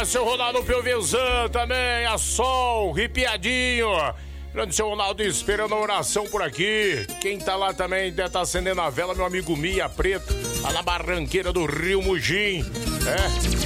Alô, seu Ronaldo Pelvezan também, a Sol, Ripiadinho. Grande seu Ronaldo esperando a oração por aqui. Quem tá lá também deve estar acendendo a vela, meu amigo Mia Preto, lá na barranqueira do Rio Mugim.